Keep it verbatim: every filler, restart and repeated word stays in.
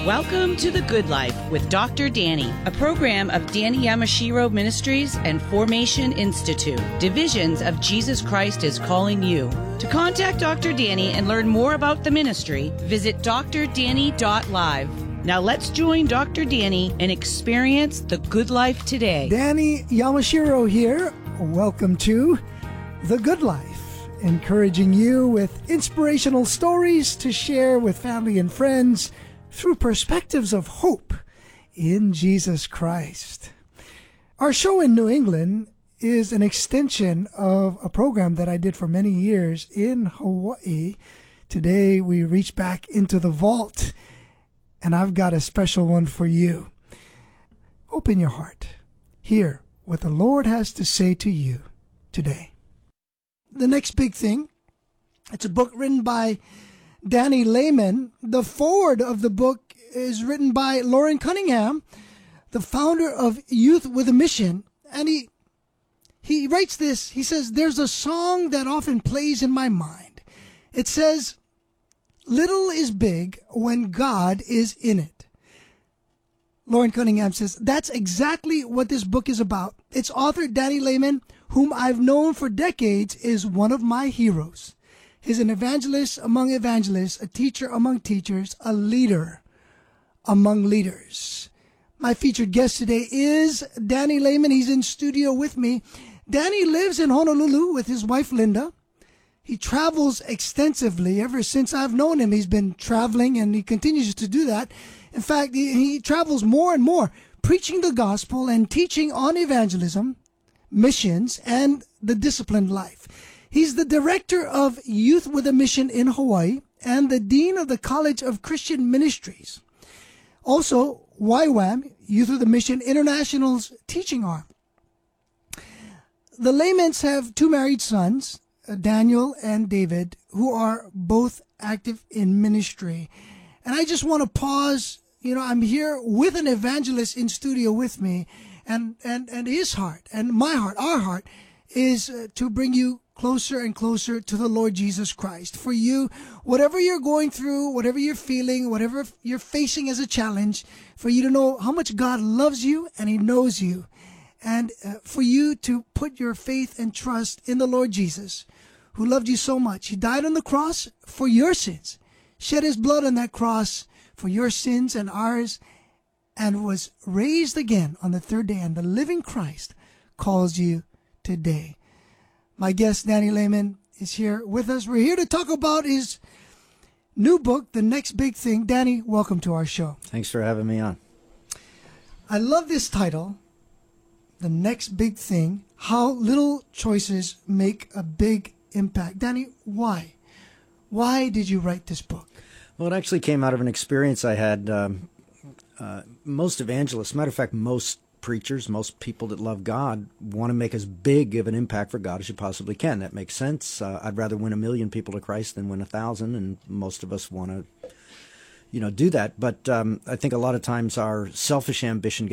Welcome to The Good Life with Doctor Danny, a program of Danny Yamashiro Ministries and Formation Institute, divisions of Jesus Christ is Calling You. To contact Doctor Danny and learn more about the ministry, visit d r danny dot live. Now let's join Doctor Danny and experience the good life today. Danny Yamashiro here. Welcome to The Good Life, encouraging you with inspirational stories to share with family and friends through perspectives of hope in Jesus Christ. Our show in New England is an extension of a program that I did for many years in Hawaii. Today we reach back into the vault, and I've got a special one for you. Open your heart. Hear what the Lord has to say to you today. The Next Big Thing. It's a book written by Danny Lehman. The foreword of the book is written by Loren Cunningham, the founder of Youth with a Mission. And he he writes this. He says, "There's a song that often plays in my mind. It says, 'Little is big when God is in it.'" Loren Cunningham says, that's exactly what this book is about. Its author, Danny Lehman, whom I've known for decades, is one of my heroes. He's an evangelist among evangelists, a teacher among teachers, a leader among leaders. My featured guest today is Danny Lehman. He's in studio with me. Danny lives in Honolulu with his wife, Linda. He travels extensively. Ever since I've known him, he's been traveling, and he continues to do that. In fact, he, he travels more and more, preaching the gospel and teaching on evangelism, missions, and the disciplined life. He's the director of Youth with a Mission in Hawaii and the dean of the College of Christian Ministries. Also, Y WAM, Youth with a Mission International's teaching arm. The Lehmans have two married sons, Daniel and David, who are both active in ministry. And I just want to pause. You know, I'm here with an evangelist in studio with me, and, and, and his heart and my heart, our heart, is uh, to bring you closer and closer to the Lord Jesus Christ. For you, whatever you're going through, whatever you're feeling, whatever you're facing as a challenge, for you to know how much God loves you and He knows you. And uh, for you to put your faith and trust in the Lord Jesus, who loved you so much. He died on the cross for your sins, shed His blood on that cross for your sins and ours, and was raised again on the third day. And the living Christ calls you today. My guest, Danny Lehman, is here with us. We're here to talk about his new book, The Next Big Thing. Danny, welcome to our show. Thanks for having me on. I love this title, The Next Big Thing, How Little Choices Make a Big Impact. Danny, why? Why did you write this book? Well, it actually came out of an experience I had. Um, uh, most evangelists, matter of fact, most preachers, most people that love God want to make as big of an impact for God as you possibly can. That makes sense. Uh, I'd rather win a million people to Christ than win a thousand, and most of us want to, you know, do that. But um, I think a lot of times our selfish ambition